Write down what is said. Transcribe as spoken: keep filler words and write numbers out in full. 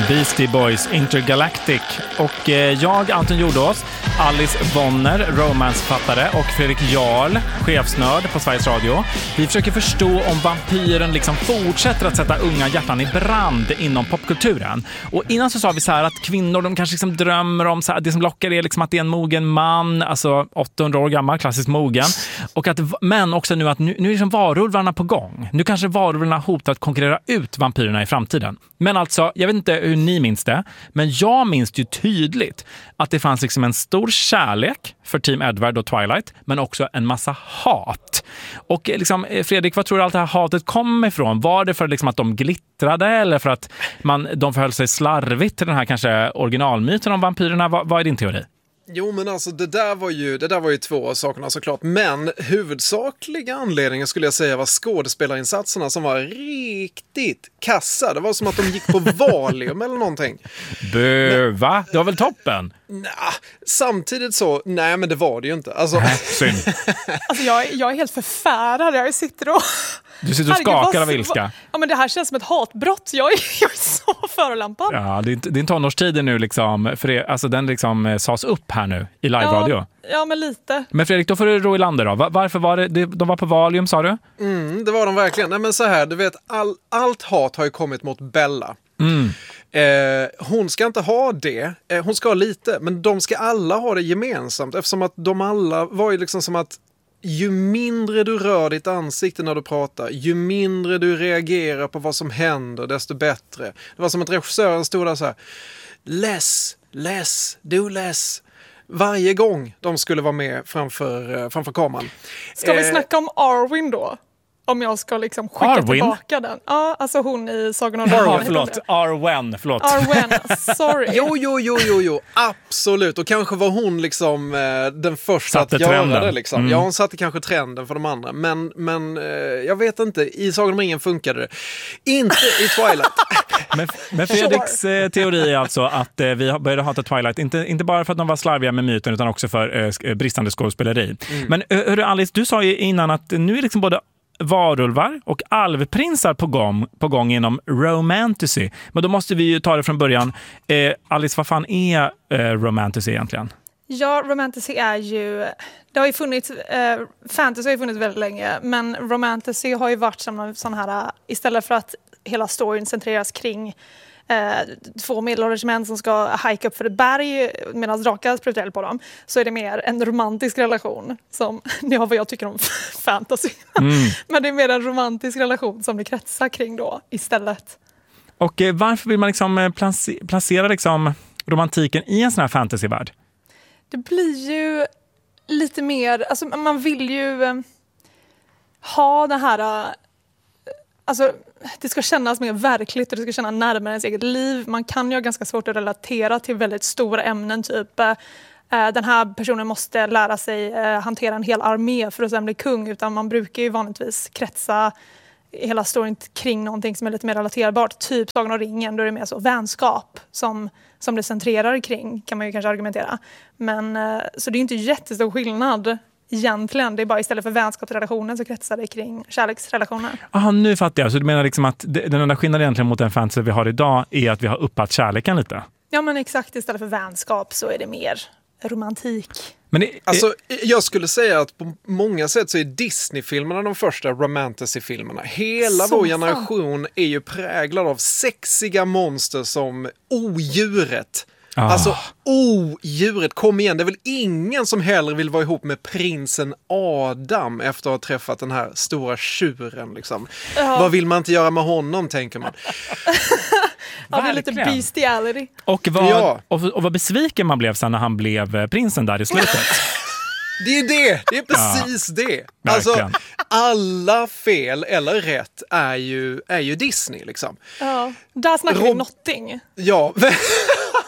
Beastie Boys Intergalactic. Och eh, jag, Anton Jordås, Alice Bonner, romansfattare, och Fredrik Jarl, chefsnörd på Sveriges Radio. Vi försöker förstå om vampyren liksom fortsätter att sätta unga hjärtan i brand inom popkulturen. Och innan så sa vi så här att kvinnor, de kanske liksom drömmer om så här, det som lockar är liksom att det är en mogen man, alltså åttahundra år gammal, klassiskt mogen. Och att, men också nu att nu, nu är liksom varulvarna på gång. Nu kanske varulvarna hotar att konkurrera ut vampyrerna i framtiden. Men alltså, jag vet inte hur ni minns det, men jag minns ju tydligt att det fanns liksom en stor kärlek för Team Edward och Twilight, men också en massa hat. Och liksom, Fredrik, vad tror du allt det här hatet kom ifrån? Var det för liksom att de glittrade, eller för att man, de förhöll sig slarvigt till den här kanske originalmyten om vampyrerna? Vad, vad är din teori? Jo, men alltså det där var ju, det där var ju två sakerna såklart. Men huvudsakliga anledningen skulle jag säga var skådespelarinsatserna som var riktigt kassa. Det var som att de gick på Valium eller någonting. Bö, va? Det var väl toppen? Nah, samtidigt så, nej men det var det ju inte. Alltså, synd. Alltså jag, jag är helt förfärad. Jag sitter och... Du sitter och skakar av ilska. Ja, men det här känns som ett hatbrott. Jag är, jag är så förolämpad. Ja, din, din tonårstid är nu liksom, för det, alltså den liksom sas upp här nu i live-radio. Ja, ja, men lite. Men Fredrik, då får du ro i landet då. Var, varför var det, de var på Valium, sa du? Mm, det var de verkligen. Nej men så här, du vet, all, allt hat har ju kommit mot Bella. Mm. Eh, hon ska inte ha det. Eh, hon ska ha lite, men de ska alla ha det gemensamt. Eftersom att de alla var ju liksom som att ju mindre du rör ditt ansikte när du pratar, ju mindre du reagerar på vad som händer, desto bättre. Det var som att regissören stod där så här: less, less, do less. Varje gång de skulle vara med framför, framför kameran. Ska vi eh, snacka om Arwen då? Om jag ska liksom skicka Arwen? tillbaka den. Ja, alltså hon i Sagan om Ja, ringen. förlåt. Arwen, förlåt. Arwen, sorry. Jo, jo, jo, jo, jo, absolut. Och kanske var hon liksom eh, den första Satte att göra trenden. det. Liksom. Mm. Ja, hon satte kanske trenden för de andra. Men, men eh, jag vet inte, i Sagan om ringen funkade det. Inte i Twilight. Men, men Fredriks eh, teori är alltså att eh, vi började hata Twilight, inte, inte bara för att de var slarviga med myten, utan också för eh, bristande skådespeleri. Mm. Men hörru Alice, du sa ju innan att nu är liksom både varulvar och alvprinsar på gång, på gång inom romantasy. Men då måste vi ju ta det från början. Eh, Alice, vad fan är eh, romantasy egentligen? Ja, romantasy är ju... Det har ju funnits... Eh, fantasy har ju funnits väldigt länge, men romantasy har ju varit som en sån här... Istället för att hela storyn centreras kring eh, två medelålders män som ska hike upp för ett berg medan drakar sprutar eld på dem, så är det mer en romantisk relation som... Det har vad jag tycker om fantasy. Mm. Men det är mer en romantisk relation som det kretsar kring då istället. Och eh, varför vill man liksom place- placera liksom romantiken i en sån här fantasyvärld? Det blir ju lite mer... Alltså man vill ju eh, ha det här... Eh, alltså det ska kännas mer verkligt och det ska kännas närmare ens eget liv. Man kan ju ha ganska svårt att relatera till väldigt stora ämnen. Typ eh, den här personen måste lära sig eh, hantera en hel armé för att sen bli kung. Utan man brukar ju vanligtvis kretsa hela storyn kring någonting som är lite mer relaterbart. Typ Sagan om ringen, då är det mer så vänskap som, som det centrerar kring, kan man ju kanske argumentera. Men, eh, så det är inte jättestor skillnad egentligen. Det är bara istället för vänskapsrelationen så kretsar det kring kärleksrelationer. Aha, nu fattar jag. Så du menar liksom att den enda skillnaden egentligen mot den fantasy vi har idag är att vi har uppat kärleken lite? Ja, men exakt. Istället för vänskap så är det mer romantik. Men det, alltså, jag skulle säga att på många sätt så är Disney-filmerna de första romantasy-filmerna. Hela Så vår generation är ju präglad av sexiga monster som odjuret. Ah. Alltså, odjuret, kom igen. Det är väl ingen som hellre vill vara ihop med prinsen Adam efter att ha träffat den här stora tjuren. Liksom. Ja. Vad vill man inte göra med honom, tänker man. Ja, det är lite bestiality. Och vad, ja. och, och vad besviken man blev sen när han blev prinsen där i slutet. Det är det, det är precis ja, det. Alltså, alla fel eller rätt är ju, är ju Disney liksom. Ja, där snackar Rob- vi notting. Ja,